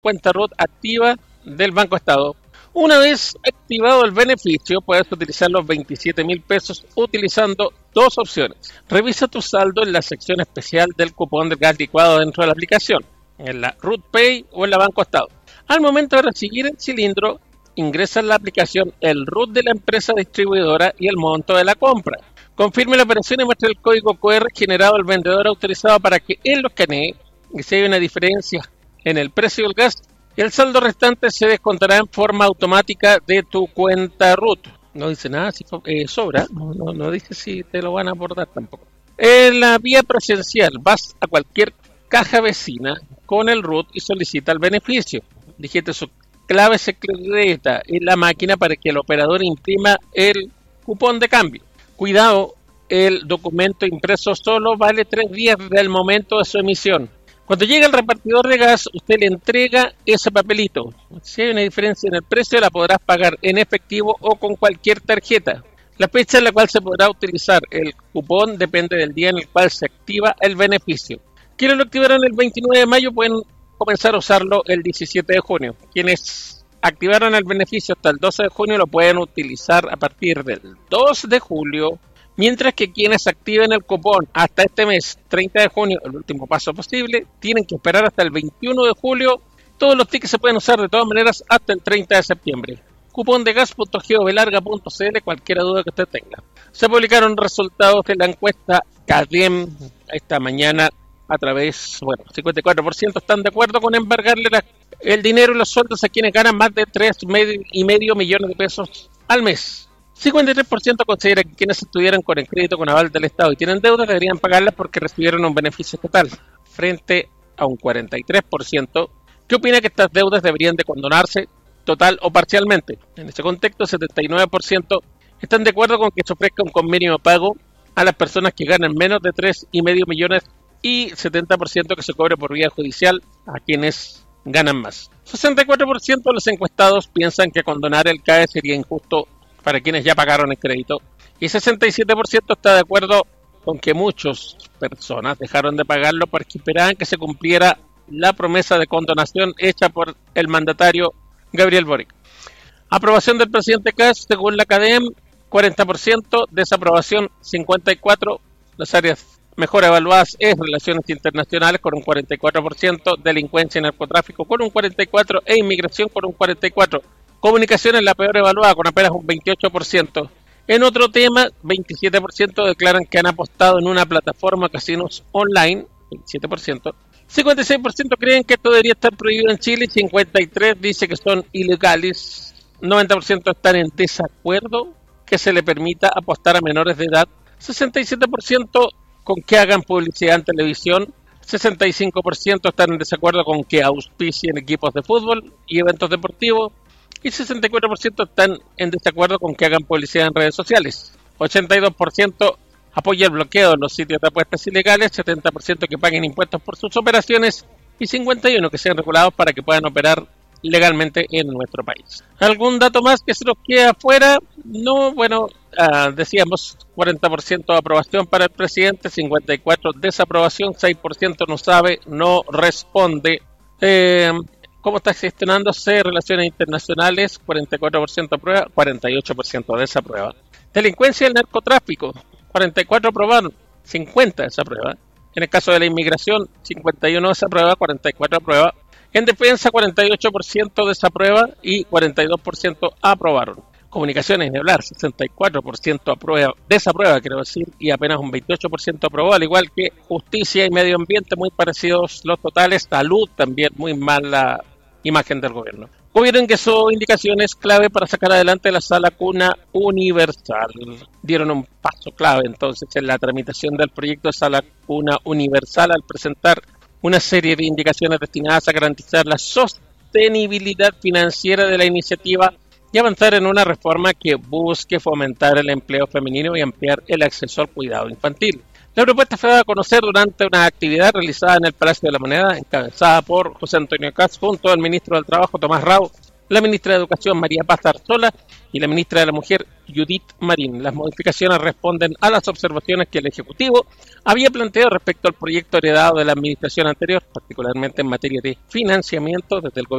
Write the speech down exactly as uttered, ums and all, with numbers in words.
cuenta R U T activa del Banco Estado. Una vez activado el beneficio, puedes utilizar los veintisiete mil pesos utilizando dos opciones. Revisa tu saldo en la sección especial del cupón del gas licuado dentro de la aplicación, en la R U T Pay o en la Banco Estado. Al momento de recibir el cilindro, ingresa en la aplicación el R U T de la empresa distribuidora y el monto de la compra. Confirme la operación y muestre el código Q R generado al vendedor autorizado para que él lo escanee, y si hay una diferencia en el precio del gas, el saldo restante se descontará en forma automática de tu cuenta R U T. No dice nada si eh, sobra, no, no, no dice si te lo van a abordar tampoco. En la vía presencial, vas a cualquier caja vecina con el R U T y solicita el beneficio. Digite su clave secreta en la máquina para que el operador imprima el cupón de cambio. Cuidado, el documento impreso solo vale tres días desde el momento de su emisión. Cuando llega el repartidor de gas, usted le entrega ese papelito. Si hay una diferencia en el precio, la podrás pagar en efectivo o con cualquier tarjeta. La fecha en la cual se podrá utilizar el cupón depende del día en el cual se activa el beneficio. Quienes lo activaron el veintinueve de mayo pueden comenzar a usarlo el diecisiete de junio. Quienes activaron el beneficio hasta el doce de junio lo pueden utilizar a partir del dos de julio. Mientras que quienes activen el cupón hasta este mes, treinta de junio, el último paso posible, tienen que esperar hasta el veintiuno de julio. Todos los tickets se pueden usar de todas maneras hasta el treinta de septiembre. Cupón de gas punto gov larga punto cl, cualquier duda que usted tenga. Se publicaron resultados de la encuesta CADEM esta mañana a través, bueno, cincuenta y cuatro por ciento están de acuerdo con embargarle la, el dinero y los sueldos a quienes ganan más de tres y medio millones de pesos al mes. cincuenta y tres por ciento considera que quienes estudiaran con el crédito con aval del Estado y tienen deudas deberían pagarlas porque recibieron un beneficio estatal, frente a un cuarenta y tres por ciento que opina que estas deudas deberían de condonarse total o parcialmente. En ese contexto, setenta y nueve por ciento están de acuerdo con que se ofrezca un convenio de pago a las personas que ganan menos de tres y medio millones y setenta por ciento que se cobre por vía judicial a quienes ganan más. sesenta y cuatro por ciento de los encuestados piensan que condonar el C A E sería injusto para quienes ya pagaron el crédito, y sesenta y siete por ciento está de acuerdo con que muchas personas dejaron de pagarlo porque esperaban que se cumpliera la promesa de condonación hecha por el mandatario Gabriel Boric. Aprobación del presidente Kast, según la CADEM, cuarenta por ciento, desaprobación cincuenta y cuatro por ciento, las áreas mejor evaluadas es relaciones internacionales con un cuarenta y cuatro por ciento, delincuencia y narcotráfico con un cuarenta y cuatro por ciento e inmigración con un cuarenta y cuatro por ciento. Comunicación es la peor evaluada con apenas un veintiocho por ciento. En otro tema, veintisiete por ciento declaran que han apostado en una plataforma casinos online, veintisiete por ciento. cincuenta y seis por ciento creen que esto debería estar prohibido en Chile, cincuenta y tres por ciento dice que son ilegales, noventa por ciento están en desacuerdo que se le permita apostar a menores de edad, sesenta y siete por ciento con que hagan publicidad en televisión, sesenta y cinco por ciento están en desacuerdo con que auspicien equipos de fútbol y eventos deportivos, y sesenta y cuatro por ciento están en desacuerdo con que hagan publicidad en redes sociales. ochenta y dos por ciento apoya el bloqueo de los sitios de apuestas ilegales, setenta por ciento que paguen impuestos por sus operaciones y cincuenta y uno por ciento que sean regulados para que puedan operar legalmente en nuestro país. ¿Algún dato más que se nos quede afuera? No, bueno, uh, decíamos cuarenta por ciento de aprobación para el presidente, cincuenta y cuatro por ciento desaprobación, seis por ciento no sabe, no responde. Eh... ¿Cómo está gestionándose relaciones internacionales? cuarenta y cuatro por ciento aprueba, cuarenta y ocho por ciento desaprueba. Delincuencia y el narcotráfico, cuarenta y cuatro aprobaron, cincuenta desaprueba. En el caso de la inmigración, cincuenta y uno desaprueba, cuarenta y cuatro aprueba. En defensa, cuarenta y ocho por ciento desaprueba y cuarenta y dos por ciento aprobaron. Comunicaciones, ni hablar, sesenta y cuatro por ciento aprueba, desaprueba, quiero decir, y apenas un veintiocho por ciento aprobó, al igual que justicia y medio ambiente, muy parecidos los totales. Salud, también muy mala imagen del gobierno. Gobierno ingresó indicaciones clave para sacar adelante la sala cuna universal. Dieron un paso clave entonces en la tramitación del proyecto de sala cuna universal al presentar una serie de indicaciones destinadas a garantizar la sostenibilidad financiera de la iniciativa y avanzar en una reforma que busque fomentar el empleo femenino y ampliar el acceso al cuidado infantil. La propuesta fue dada a conocer durante una actividad realizada en el Palacio de la Moneda, encabezada por José Antonio Kast junto al ministro del Trabajo, Tomás Rao, la ministra de Educación María Paz Arzola y la ministra de la Mujer Judith Marín. Las modificaciones responden a las observaciones que el Ejecutivo había planteado respecto al proyecto heredado de la administración anterior, particularmente en materia de financiamiento desde el gobierno